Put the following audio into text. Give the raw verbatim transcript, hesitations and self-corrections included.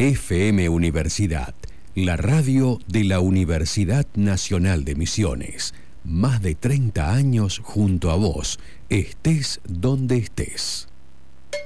F M Universidad, la radio de la Universidad Nacional de Misiones. Más de treinta años junto a vos, estés donde estés.